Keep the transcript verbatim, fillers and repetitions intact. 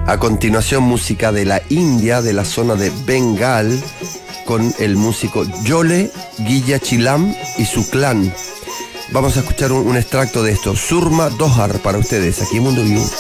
A continuación, música de la India, de la zona de Bengal, con el músico Yole Guilla Chilam y su clan. Vamos a escuchar un, un extracto de esto. Surma Dohar para ustedes, aquí en Mundo View.